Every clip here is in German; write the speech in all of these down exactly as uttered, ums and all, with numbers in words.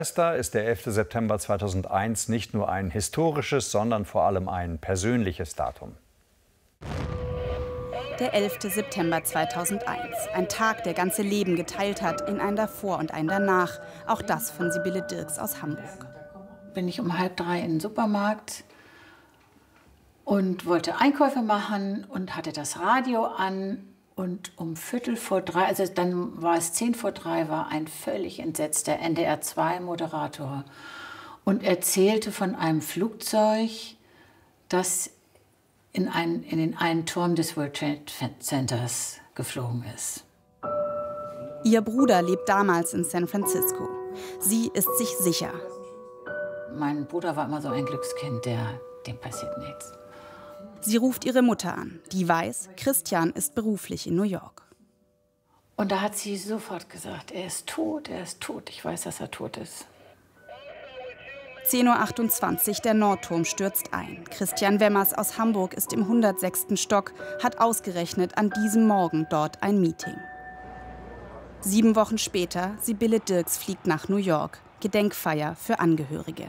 Silvester ist der elfte September zweitausendeins nicht nur ein historisches, sondern vor allem ein persönliches Datum. Der elfte September zweitausendeins. Ein Tag, der ganze Leben geteilt hat in ein Davor und ein Danach. Auch das von Sibylle Dirks aus Hamburg. Bin ich um halb drei in den Supermarkt und wollte Einkäufe machen und hatte das Radio an. Und um Viertel vor drei, also dann war es zehn vor drei, war ein völlig entsetzter N D R zwei Moderator und erzählte von einem Flugzeug, das in, ein, in den einen Turm des World Trade Centers geflogen ist. Ihr Bruder lebt damals in San Francisco. Sie ist sich sicher. Mein Bruder war immer so ein Glückskind, der, dem passiert nichts. Sie ruft ihre Mutter an, die weiß, Christian ist beruflich in New York. Und da hat sie sofort gesagt, er ist tot, er ist tot. Ich weiß, dass er tot ist. zehn Uhr achtundzwanzig, der Nordturm stürzt ein. Christian Wemmers aus Hamburg ist im hundertsechsten Stock, hat ausgerechnet an diesem Morgen dort ein Meeting. Sieben Wochen später, Sibylle Dirks fliegt nach New York. Gedenkfeier für Angehörige.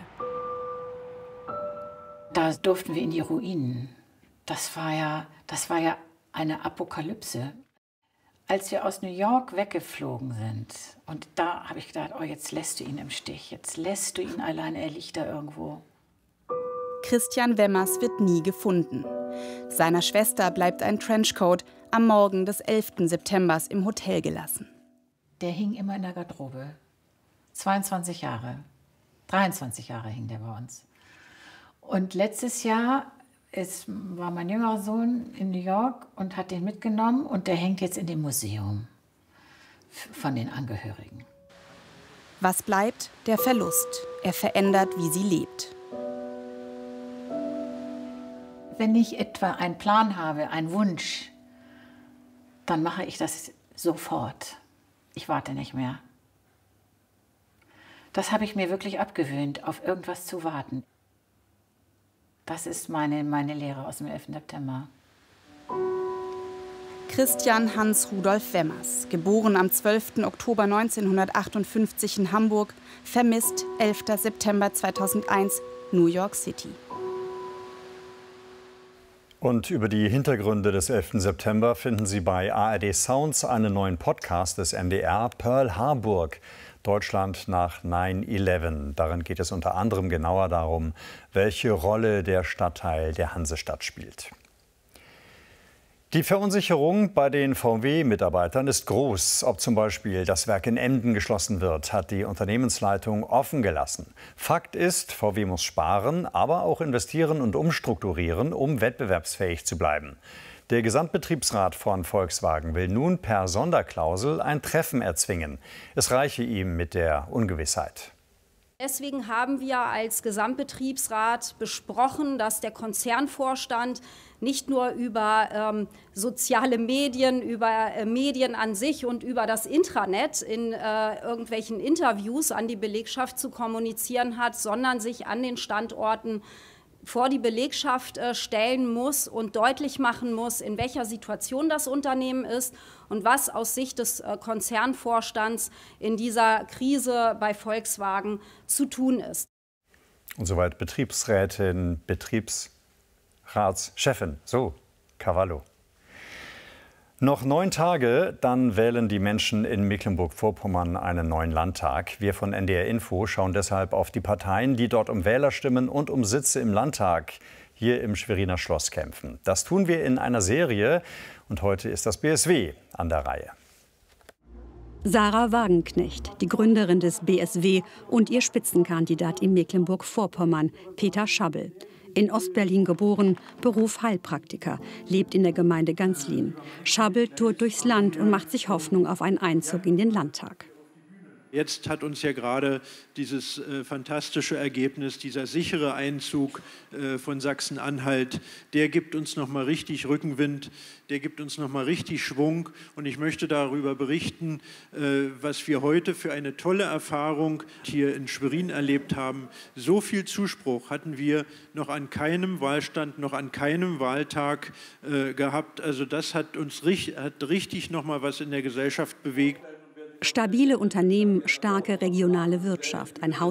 Da durften wir in die Ruinen. Das war ja, das war ja eine Apokalypse. Als wir aus New York weggeflogen sind, und da habe ich gedacht, oh, jetzt lässt du ihn im Stich, jetzt lässt du ihn alleine, er liegt da irgendwo. Christian Wemmers wird nie gefunden. Seiner Schwester bleibt ein Trenchcoat am Morgen des elften September im Hotel gelassen. Der hing immer in der Garderobe. zweiundzwanzig Jahre, dreiundzwanzig Jahre hing der bei uns. Und letztes Jahr es war mein jüngerer Sohn in New York und hat den mitgenommen und der hängt jetzt in dem Museum von den Angehörigen. Was bleibt? Der Verlust. Er verändert, wie sie lebt. Wenn ich etwa einen Plan habe, einen Wunsch, dann mache ich das sofort. Ich warte nicht mehr. Das habe ich mir wirklich abgewöhnt, auf irgendwas zu warten. Das ist meine, meine Lehre aus dem elften September. Christian Hans Rudolf Wemmers, geboren am zwölften Oktober neunzehnhundertachtundfünfzig in Hamburg, vermisst elfter September zweitausendeins, New York City. Und über die Hintergründe des elften September finden Sie bei A R D Sounds einen neuen Podcast des N D R, Pearl Harburg. Deutschland nach neun elf. Darin geht es unter anderem genauer darum, welche Rolle der Stadtteil der Hansestadt spielt. Die Verunsicherung bei den V W M-Mitarbeitern ist groß. Ob zum Beispiel das Werk in Emden geschlossen wird, hat die Unternehmensleitung offen gelassen. Fakt ist, V W muss sparen, aber auch investieren und umstrukturieren, um wettbewerbsfähig zu bleiben. Der Gesamtbetriebsrat von Volkswagen will nun per Sonderklausel ein Treffen erzwingen. Es reiche ihm mit der Ungewissheit. Deswegen haben wir als Gesamtbetriebsrat besprochen, dass der Konzernvorstand nicht nur über ähm, soziale Medien, über äh, Medien an sich und über das Intranet in äh, irgendwelchen Interviews an die Belegschaft zu kommunizieren hat, sondern sich an den Standorten vor die Belegschaft äh, stellen muss und deutlich machen muss, in welcher Situation das Unternehmen ist und was aus Sicht des äh, Konzernvorstands in dieser Krise bei Volkswagen zu tun ist. Und soweit Betriebsrätin, Betriebsratschefin, so, Cavallo. Noch neun Tage, dann wählen die Menschen in Mecklenburg-Vorpommern einen neuen Landtag. Wir von N D R Info schauen deshalb auf die Parteien, die dort um Wählerstimmen und um Sitze im Landtag hier im Schweriner Schloss kämpfen. Das tun wir in einer Serie und heute ist das B S W an der Reihe. Sarah Wagenknecht, die Gründerin des B S W und ihr Spitzenkandidat in Mecklenburg-Vorpommern, Peter Schabbel. In Ostberlin geboren, Beruf Heilpraktiker, lebt in der Gemeinde Ganzlin. Schabbel tourt durchs Land und macht sich Hoffnung auf einen Einzug in den Landtag. Jetzt hat uns ja gerade dieses äh, fantastische Ergebnis, dieser sichere Einzug äh, von Sachsen-Anhalt, der gibt uns noch mal richtig Rückenwind, der gibt uns noch mal richtig Schwung. Und ich möchte darüber berichten, äh, was wir heute für eine tolle Erfahrung hier in Schwerin erlebt haben. So viel Zuspruch hatten wir noch an keinem Wahlstand, noch an keinem Wahltag äh, gehabt. Also das hat uns hat richtig noch mal was in der Gesellschaft bewegt. Stabile Unternehmen, starke regionale Wirtschaft, ein